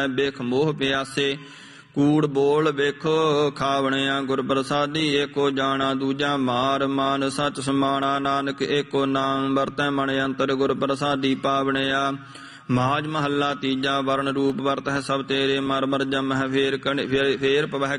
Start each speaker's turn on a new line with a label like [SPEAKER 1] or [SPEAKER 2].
[SPEAKER 1] ਬਿਖ ਮੋਹ ਪਿਆਸੇ ਕੂੜ ਬੋਲ ਵੇਖੋ ਖਾਵਣਿਆ ਗੁਰ ਪ੍ਰਸਾਦੀ। ਏਕੋ ਜਾਣਾ ਦੂਜਾ ਮਾਰ ਮਾਨ ਸੱਚ ਸਮਾਣਾ ਨਾਨਕ ਏਕੋ ਨਾਮ ਵਰਤੈ ਮਨ ਅੰਤਰ ਗੁਰ ਪ੍ਰਸਾਦੀ ਪਾਵਣਿਆ। ਮਾਜ ਮਹੱਲਾ ਤੀਜਾ ਵਰਨ ਰੂਪ ਵਰਤ ਹੈ ਸਭ ਤੇਰੇ ਮਰ ਮਰ ਜਮ ਹੈ ਫੇਰ ਪਵਹਿ